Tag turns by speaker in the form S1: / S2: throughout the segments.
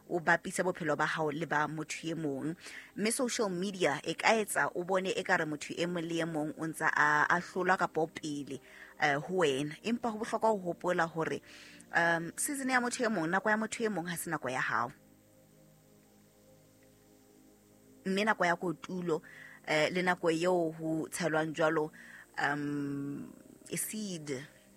S1: o bapisa bophelo ba hao le ba motho e mong. Mme social media e ka etsa o bone e ka re motho e mong le e mong o ntse a hlolwa ka pele ho wena, empa ho bohlokwa ho hopola hore season ya motho e mong, nako ya motho e mong ha se nako ya hao. Mme nako ya kotulo le nako eo ho tshelwang jwalo a seed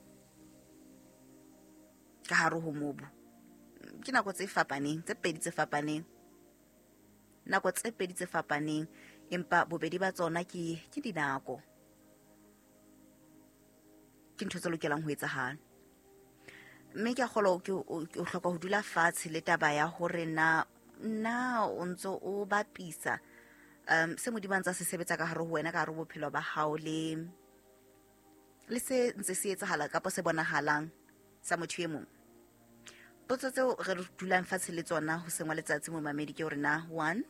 S1: ka hare ho mobu, ke nako tse fapaneng, tse pedi tse fapaneng, nako tse pedi tse fapaneng, empa bobedi ba tsona ke dinako, ke ntho tse lokelang ho etsahala. Mme ke a kgolwa o hloka ho dula fatshe le taba ya hore na o ntso o bapisa se Modimo ntse se sebetsa ka hare ho wena, ka hare ho bophelo ba hao le se ntse se etsahala kapa se bonahalang sa motho e mong. Potso tseo re dulang fatshe le tsona ho sengwa letsatsi mo mamedi ke hore na 1,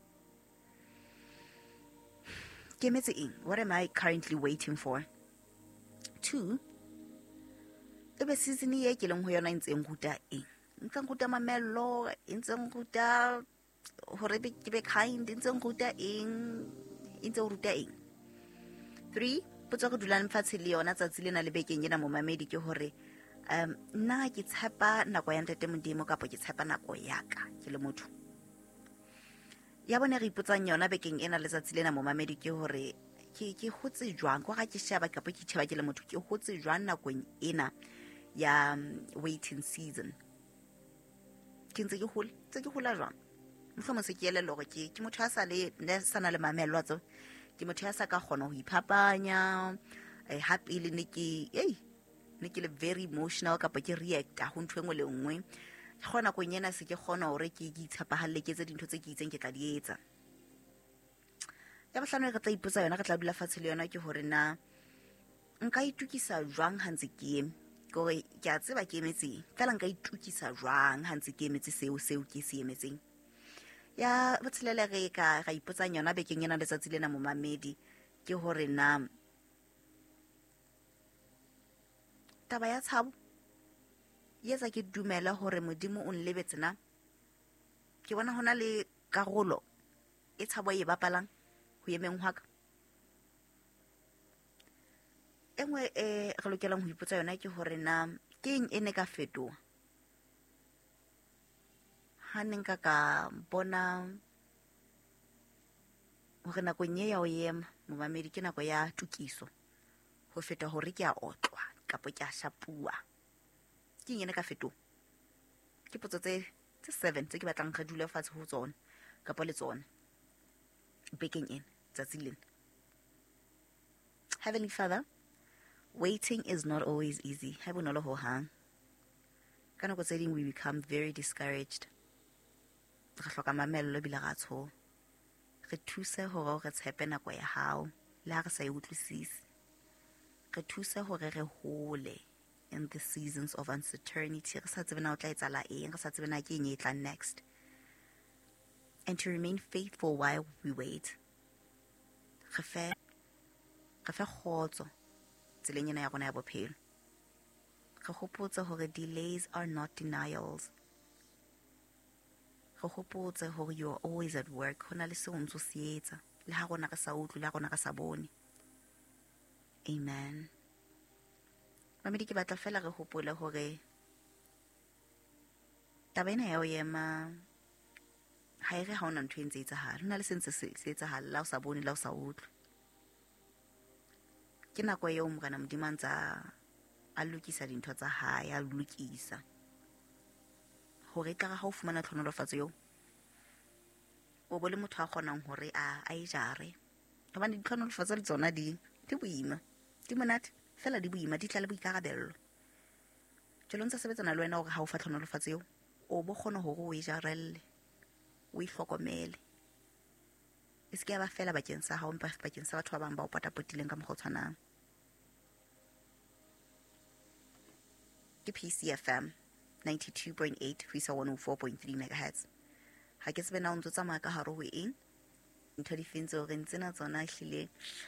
S1: ke emetse eng? What am I currently waiting for? 2, ebe season e ke leng ho yona ntse nruta eng? Ntse nruta mamello, ntse nruta hore ke be kind, ntse nruta eng? Ntse o ruta eng? 3, potso go dulang fatshe le yona tsatsi lena le bekeng ena mo mamedi ke hore nna ke tshepa nako ya Ntate Modimo kapa ke tshepa nako ya ka ke le motho. Ya bone re ipotsang yona bekeng ena letsatsi lena mo mamedi ke hore ke hotse jwang, go ga ke sheba kapa ke tsheba ke le motho, ke hotse jwang nakong ena ya waiting season. Ke ntse ke hola jwang? Mohlomong se ke elelo hore ke motho ya sa na le mamello a tso, ke motho ya sa ka kgona ho iphapanya hape le ne ke le very emotional kapa ke reacta ho ntho engwe le nngwe. Ke kgona go nyena se ke kgona hore ke itshepahalle ke tse dintho tse ke itseng ke tla di etsa. Ya bohlano re tla ipotsa yona, re tla dula fatshe le yona ke hore na nka itukisa jwang ha ntse ke eme, gore ke a tseba ke emetseng fela nka itukisa jwang ha ntse ke emetse seo ke se emetseng. Ya botshelele re ka ipotsa yona bekeng ena letsatsi lena mo mamedi ke hore na taba ya tshabo yetsa ke dumela hore Modimo o nlebetse na. Ke bona hona le karolo e tshabo e bapalang ho emeng hwa ka. Engwe re lokelang ho ipotsa yona ke hore na ke eng ene ka fetoha ha ne nka ka bona hore nakong e ya o ema mo mamedi ke nako ya tukiso ho feta hore ke a otlwa kapa ke a shapua. Ke eng ene ka fetoha? Ke potso tse 7 tse ke batlang re dule fatshe ho tsona kapa le tsona bekeng ena tsatsi lena. Heavenly Father, waiting is not always easy. Ha bonolo ho hang. Ka nako tse ding we become very discouraged. Re hloka mamello bila ra tsho. Re thuse hore re tshepe nako ya hao le ha re sa e utlwisise. Re thuse hore re hole in the seasons of uncertainty. Re sa tsebe na o tla etsala eng, re sa tsebe na ke eng e tla next. And to remain faithful while we wait. Re fe kgotso tseleng ena ya rona ya bophelo. Re hopotse hore delays are not denials. Re hopotse hore you are always at work. Hona le seo ntse se etsa le ha rona re sa utlwe, le ha rona re sa bone. Amen. Mamedi ke batla fela re hopole hore taba ena ya o ema ha e re ha ona ntho e ntse etsahala. Hona le sentse se etsahala la o sa bone, la o sa utlwe. Ke nako eo Morena Modimo a lokisa dintho tsa hae, a lokisa hore tla ga o fumana tlhonolofatso eo o bo le motho a kgonang hore a e jare. Hobane ditlhonolofatso le tsona di boima, di monate fela di boima, di tla le boikarabello. Jalo ntse sebetsana le wena hore ha o fa tlhonolofatso eo o bo kgona hore o e jarelle, o e hlokomele. E se ke ba fela bakeng sa hao, empa bakeng sa batho ba bang ba o potapotileng ka mokgwa o tshwanang. Ke PCFM 92.8 ho isa 104.3 MHz. Ha ke tsebe na o ntse tsamaya ka hare ho eng, ntho di feng tseo re ntsena tsona ehlile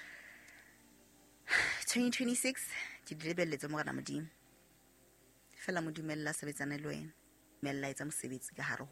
S1: 2026 ke di lebelletse Morena Modimo. Fela mo dumella sebetsane le wena, mella etsa mosebetsi ka hare